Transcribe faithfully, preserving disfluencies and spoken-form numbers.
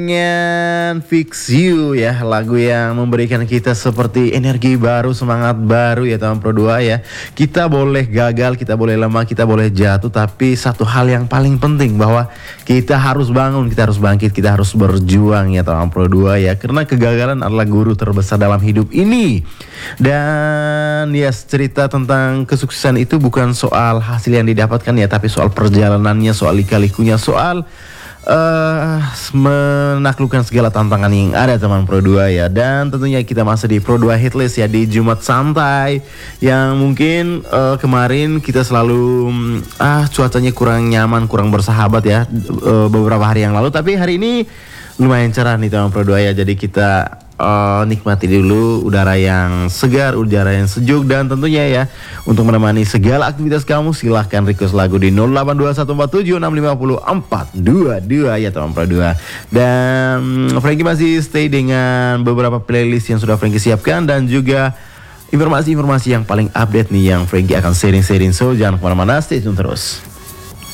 Dengan Fix You ya, lagu yang memberikan kita seperti energi baru, semangat baru ya teman Pro dua ya. Kita boleh gagal, kita boleh lemah, kita boleh jatuh, tapi satu hal yang paling penting bahwa kita harus bangun, kita harus bangkit, kita harus berjuang ya teman Pro dua ya. Karena kegagalan adalah guru terbesar dalam hidup ini. Dan ya, cerita tentang kesuksesan itu bukan soal hasil yang didapatkan ya, tapi soal perjalanannya, soal lika-likunya, soal Uh, menaklukkan segala tantangan yang ada teman Pro dua ya. Dan tentunya kita masih di Pro dua Hitlist ya, di Jumat Santai yang mungkin uh, kemarin kita selalu ah cuacanya kurang nyaman, kurang bersahabat ya uh, beberapa hari yang lalu. Tapi hari ini lumayan cerah nih teman Pro dua ya. Jadi kita uh, nikmati dulu udara yang segar, udara yang sejuk. Dan tentunya ya, untuk menemani segala aktivitas kamu, silahkan request lagu di nol delapan dua satu empat tujuh enam lima nol empat dua dua ya teman Pro dua. Dan Frankie masih stay dengan beberapa playlist yang sudah Frankie siapkan, dan juga informasi-informasi yang paling update nih yang Frankie akan sharing-sharing. So jangan kemana-mana, stay tune terus.